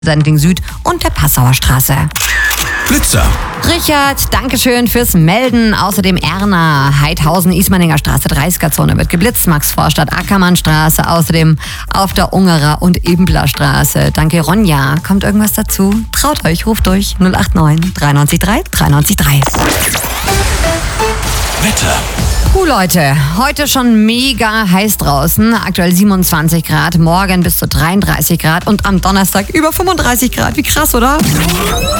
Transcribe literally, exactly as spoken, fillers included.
Sendling Süd und der Passauer Straße. Blitzer. Richard, Dankeschön fürs Melden. Außerdem Erna, Heidhausen, Ismaninger Straße, dreißiger-Zone wird geblitzt. Maxvorstadt, Ackermannstraße, außerdem auf der Ungerer und Ebeler Straße. Danke, Ronja. Kommt irgendwas dazu? Traut euch, ruft durch null acht neun drei neun drei drei neun drei. Wetter. Puh, Leute, heute schon mega heiß draußen. Aktuell siebenundzwanzig Grad, morgen bis zu dreiunddreißig Grad und am Donnerstag über fünfunddreißig Grad. Wie krass, oder?